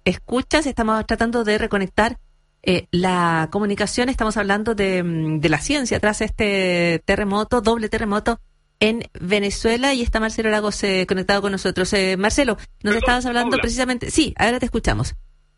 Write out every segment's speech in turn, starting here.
escuchas. Estamos tratando de reconectar la comunicación. Estamos hablando de la ciencia tras este terremoto, doble terremoto en Venezuela, y está Marcelo Lagos conectado con nosotros. Marcelo, nos estabas hablando Paula. Precisamente... Sí, ahora te escuchamos.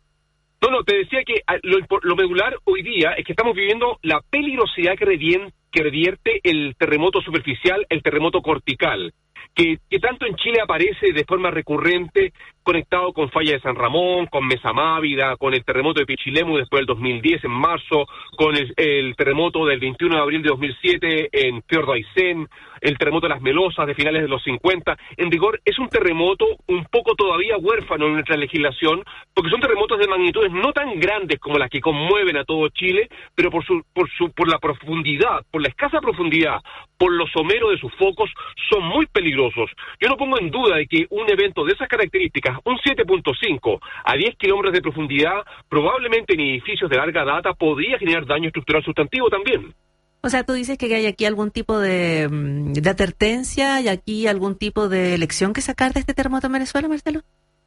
No, te decía que lo medular hoy día es que estamos viviendo la peligrosidad que revierte el terremoto superficial, el terremoto cortical, que tanto en Chile aparece de forma recurrente, conectado con Falla de San Ramón, con Mesa Mávida, con el terremoto de Pichilemu después del 2010 en marzo, con el terremoto del 21 de abril de 2007 en Fiordo Aysén, el terremoto de las Melosas de finales de los 50. En rigor, es un terremoto un poco todavía huérfano en nuestra legislación, porque son terremotos de magnitudes no tan grandes como las que conmueven a todo Chile, pero por la profundidad, por la escasa profundidad, por lo somero de sus focos, son muy peligrosos. Yo no pongo en duda de que un evento de esas características, un 7.5 a 10 kilómetros de profundidad, probablemente en edificios de larga data, podría generar daño estructural sustantivo también. O sea, tú dices que hay aquí algún tipo de advertencia, y aquí algún tipo de lección que sacar de este terremoto en Venezuela, Marcelo.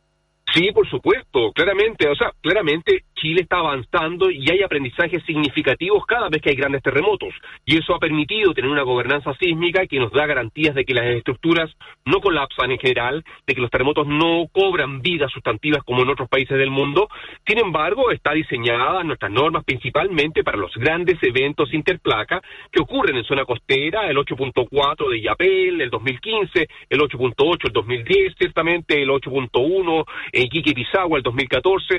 Sí, por supuesto, claramente Chile está avanzando y hay aprendizajes significativos cada vez que hay grandes terremotos, y eso ha permitido tener una gobernanza sísmica que nos da garantías de que las estructuras no colapsan en general, de que los terremotos no cobran vidas sustantivas como en otros países del mundo. Sin embargo, está diseñada nuestras normas principalmente para los grandes eventos interplaca que ocurren en zona costera, el 8.4 de Illapel, el 2015, el 8.8 el 2010, ciertamente el 8.1 en Iquique y Pisagua el 2014,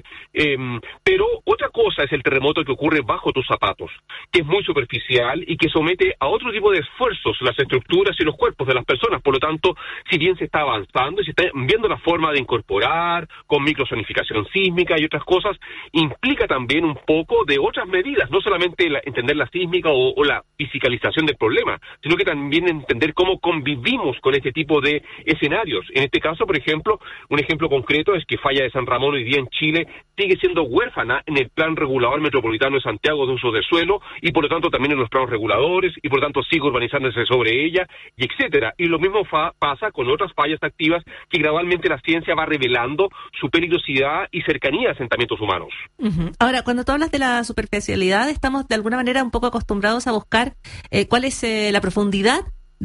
pero otra cosa es el terremoto que ocurre bajo tus zapatos, que es muy superficial y que somete a otro tipo de esfuerzos las estructuras y los cuerpos de las personas. Por lo tanto, si bien se está avanzando y se está viendo la forma de incorporar con microsonificación sísmica y otras cosas, implica también un poco de otras medidas, no solamente entender la sísmica o la fisicalización del problema, sino que también entender cómo convivimos con este tipo de escenarios. En este caso, por ejemplo, un ejemplo concreto es que Falla de San Ramón hoy día en Chile sigue siendo huérfana en el Plan Regulador Metropolitano de Santiago de uso de suelo, y por lo tanto también en los planos reguladores, y por lo tanto sigue urbanizándose sobre ella, y etcétera. Y lo mismo pasa con otras fallas activas que gradualmente la ciencia va revelando su peligrosidad y cercanía a asentamientos humanos. Uh-huh. Ahora, cuando tú hablas de la superficialidad, estamos de alguna manera un poco acostumbrados a buscar cuál es la profundidad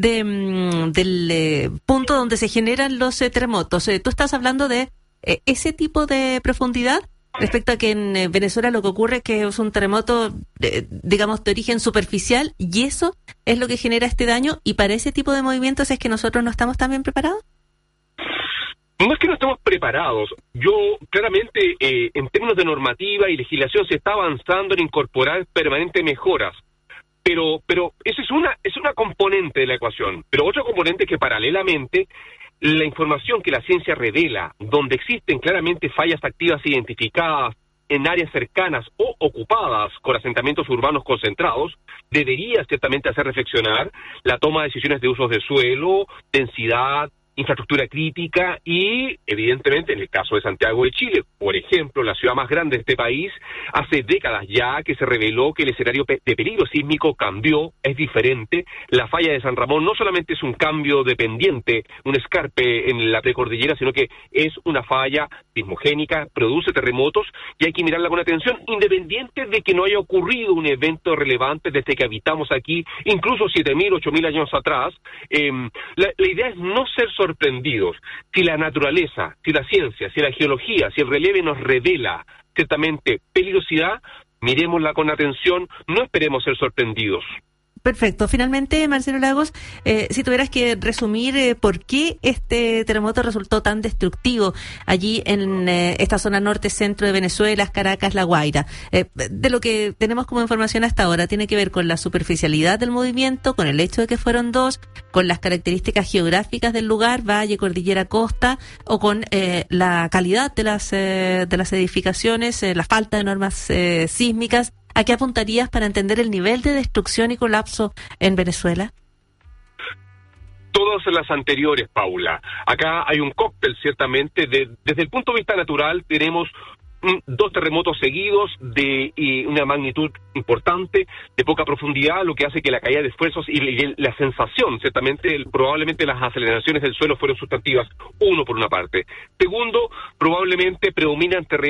del punto donde se generan los terremotos. ¿Tú estás hablando de ese tipo de profundidad respecto a que en Venezuela lo que ocurre es que es un terremoto, digamos, de origen superficial, y eso es lo que genera este daño, y para ese tipo de movimientos es que nosotros no estamos tan bien preparados? No es que no estemos preparados. Yo, claramente, en términos de normativa y legislación, se está avanzando en incorporar permanentes mejoras. Pero eso es una componente de la ecuación. Pero otro componente es que paralelamente la información que la ciencia revela, donde existen claramente fallas activas identificadas en áreas cercanas o ocupadas con asentamientos urbanos concentrados, debería ciertamente hacer reflexionar la toma de decisiones de usos de suelo, densidad, infraestructura crítica y, evidentemente, en el caso de Santiago de Chile, por ejemplo, la ciudad más grande de este país, hace décadas ya que se reveló que el escenario de peligro sísmico cambió, es diferente. La falla de San Ramón no solamente es un cambio de pendiente, un escarpe en la precordillera, sino que es una falla sismogénica, produce terremotos, y hay que mirarla con atención, independiente de que no haya ocurrido un evento relevante desde que habitamos aquí, incluso 7.000, 8.000 años atrás. La idea es no ser sorprendidos. Si la naturaleza, si la ciencia, si la geología, si el relieve nos revela ciertamente peligrosidad, miremosla con atención, no esperemos ser sorprendidos. Perfecto. Finalmente, Marcelo Lagos, si tuvieras que resumir por qué este terremoto resultó tan destructivo allí en esta zona norte-centro de Venezuela, Caracas, La Guaira. De lo que tenemos como información hasta ahora, tiene que ver con la superficialidad del movimiento, con el hecho de que fueron dos, con las características geográficas del lugar, valle, cordillera, costa, o con la calidad de las edificaciones, la falta de normas sísmicas. ¿A qué apuntarías para entender el nivel de destrucción y colapso en Venezuela? Todas las anteriores, Paula. Acá hay un cóctel, ciertamente. Desde el punto de vista natural, tenemos dos terremotos seguidos de una magnitud importante, de poca profundidad, lo que hace que la caída de esfuerzos y la sensación, ciertamente, probablemente las aceleraciones del suelo fueron sustantivas, uno por una parte. Segundo, probablemente predominan terrenos